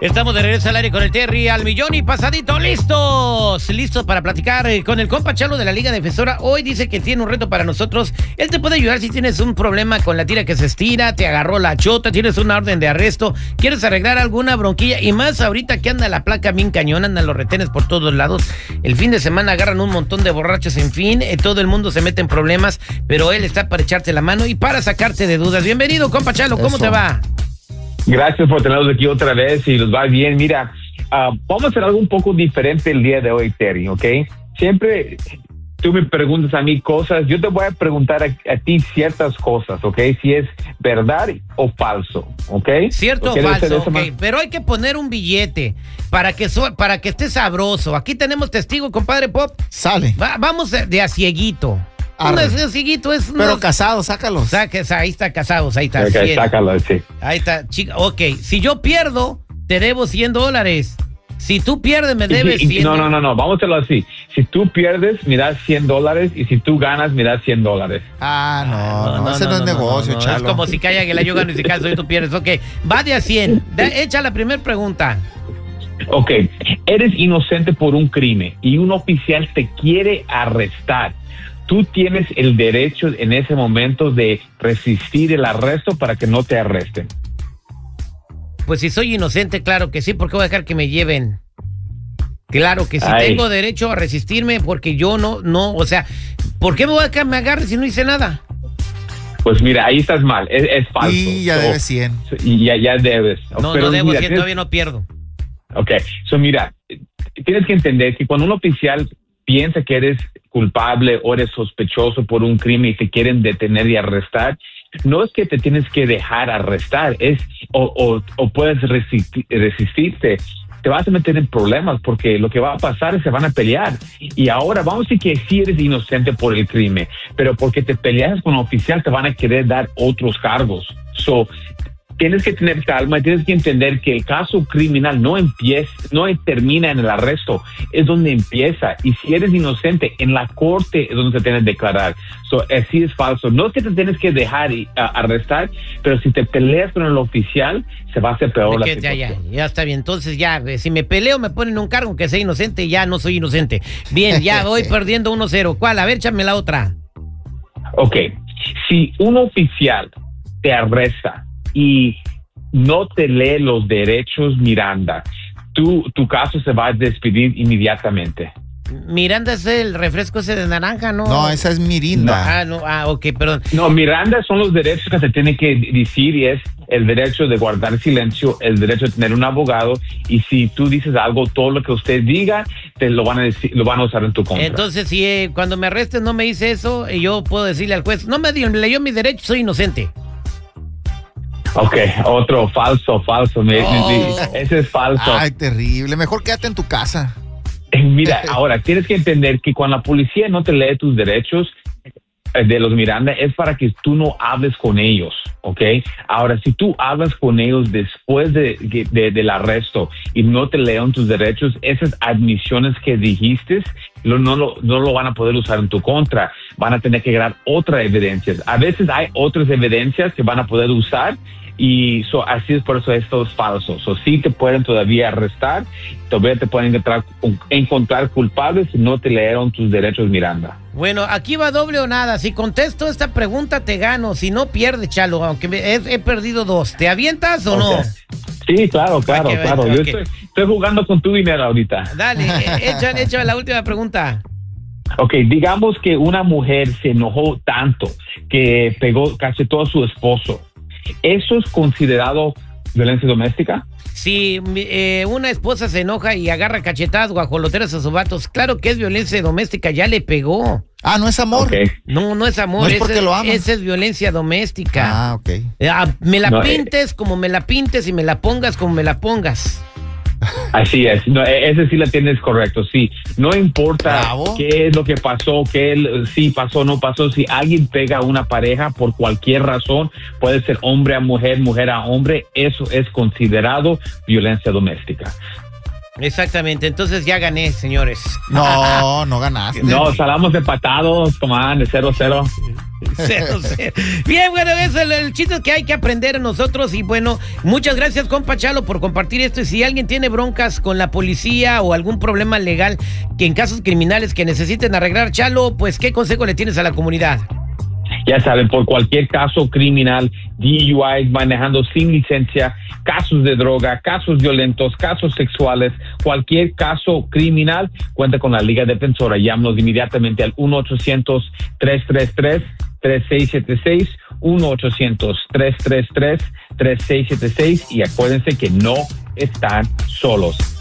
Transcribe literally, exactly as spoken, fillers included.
Estamos de regreso al aire con el Terry al millón y pasadito. ¡Listos! Listos para platicar eh, con el compa Chalo de la Liga Defensora. Hoy dice que tiene un reto para nosotros. Él te puede ayudar si tienes un problema con la tira que se estira, te agarró la chota, tienes una orden de arresto, quieres arreglar alguna bronquilla. Y más ahorita que anda la placa bien cañón, andan los retenes por todos lados. El fin de semana agarran un montón de borrachos, en fin. Eh, todo el mundo se mete en problemas, pero él está para echarte la mano y para sacarte de dudas. Bienvenido, compa Chalo. ¿Cómo Eso. te va? Gracias por tenerlos aquí otra vez y los va bien. Mira, uh, vamos a hacer algo un poco diferente el día de hoy, Terry, ¿ok? Siempre tú me preguntas a mí cosas, yo te voy a preguntar a, a ti ciertas cosas, ¿ok? Si es verdad o falso, ¿ok? Cierto o falso, ok. Pero hay que poner un billete para que, so, para que esté sabroso. Aquí tenemos testigo, compadre Pop. Sale. Va, vamos de a cieguito. No es cieguito, es... Pero no, casados, sácalos. Saques, ahí está, casados, ahí está. Okay, sácalo, sí. Ahí está, chica. Ok, si yo pierdo, te debo cien dólares. Si tú pierdes, me debes sí, cien. No, no, no, no, vamos a hacerlo así. Si tú pierdes, me das cien dólares y si tú ganas, me das cien dólares. Ah, no, ah, no, no, no, ese no, no es no, negocio, no, no, Chalo. Es como si cae Águila, yo gano y si caes y tú pierdes. Ok, va de a cien. De, echa la primera pregunta. Ok, eres inocente por un crimen y un oficial te quiere arrestar. Tú tienes el derecho en ese momento de resistir el arresto para que no te arresten. Pues si soy inocente, claro que sí, porque voy a dejar que me lleven. Claro que sí, Ay. tengo derecho a resistirme porque yo no, no, o sea, ¿por qué me voy a dejar que me agarre si no hice nada? Pues mira, ahí estás mal, es, es falso. Y ya so, debes cien. Y ya, ya debes. No, Pero no debo mira, cien, tienes... todavía no pierdo. Ok, so mira, tienes que entender que cuando un oficial piensa que eres culpable o eres sospechoso por un crimen y te quieren detener y arrestar, no es que te tienes que dejar arrestar, es o, o, o puedes resistir, resistirte. Te vas a meter en problemas porque lo que va a pasar es que se van a pelear. Y ahora vamos a decir que sí eres inocente por el crimen, pero porque te peleas con un oficial te van a querer dar otros cargos. So, tienes que tener calma y tienes que entender que el caso criminal no empieza, no termina en el arresto, es donde empieza. Y si eres inocente, en la corte es donde te tienes que declarar. So, así es falso. No es que te tienes que dejar y, uh, arrestar, pero si te peleas con el oficial, se va a hacer peor la situación. Ya, ya, ya está bien. Entonces ya, si me peleo, me ponen un cargo que sea inocente y ya no soy inocente. Bien, ya voy perdiendo uno cero. ¿Cuál? A ver, échame la otra. Ok. Si un oficial te arresta y no te lee los derechos Miranda, tu, tu caso se va a despedir inmediatamente. Miranda es el refresco ese de naranja, ¿no? No, esa es Mirinda. No, ah, no, ah, ok, perdón. No, Miranda son los derechos que se tienen que decir y es el derecho de guardar silencio, el derecho de tener un abogado y si tú dices algo, todo lo que usted diga, te lo van a decir, lo van a usar en tu contra. Entonces, si eh, cuando me arresten no me dice eso, yo puedo decirle al juez, no me dio, leyó mi derecho, soy inocente. Ok, otro falso, falso. Me, oh. Ese es falso. Ay, terrible. Mejor quédate en tu casa. Mira, ahora tienes que entender que cuando la policía no te lee tus derechos de los Miranda es para que tú no hables con ellos, ¿ok? Ahora, si tú hablas con ellos después de, de, del arresto y no te leen tus derechos, esas admisiones que dijiste lo, no, lo, no lo van a poder usar en tu contra. Van a tener que crear otras evidencias. A veces hay otras evidencias que van a poder usar y so, así es por eso esto es falso. So, sí te pueden todavía arrestar, todavía te pueden encontrar, encontrar culpables si no te leyeron tus derechos Miranda. Bueno, aquí va doble o nada. Si contesto esta pregunta te gano, si no pierde, Chalo, aunque me, he, he perdido dos. ¿Te avientas o okay. no? Sí, claro, claro, okay, claro. Okay. Yo estoy, estoy jugando con tu dinero ahorita. Dale, échale, échale la última pregunta. Ok, digamos que una mujer se enojó tanto que pegó casi todo a su esposo. ¿Eso es considerado violencia doméstica? Si eh, una esposa se enoja y agarra cachetadas guajoloteras a sus vatos, claro que es violencia doméstica, ya le pegó. Ah, ¿no es amor? Okay. No, no es amor, no es porque ese, lo aman. Esa es violencia doméstica. Ah, ok. Eh, me la no, pintes eh. como me la pintes y me la pongas como me la pongas. Así es, no, ese sí la tienes correcto, sí. No importa Bravo. qué es lo que pasó, qué es, sí pasó, no pasó. Si alguien pega a una pareja por cualquier razón, puede ser hombre a mujer, mujer a hombre, eso es considerado violencia doméstica. Exactamente, entonces ya gané, señores. No, no ganaste. No, salamos empatados, coman, de cero cero. Cero, cero. Bien, bueno, es el, el chiste que hay que aprender nosotros. Y bueno, muchas gracias, compa Chalo, por compartir esto. Y si alguien tiene broncas con la policía o algún problema legal que en casos criminales que necesiten arreglar, Chalo, pues ¿qué consejo le tienes a la comunidad? Ya saben, por cualquier caso criminal, D U I, manejando sin licencia, casos de droga, casos violentos, casos sexuales, cualquier caso criminal, cuenta con la Liga Defensora. Llámanos inmediatamente al uno ochocientos, tres tres tres, tres seis siete seis, uno ochocientos, tres tres tres, tres seis siete seis y acuérdense que no están solos.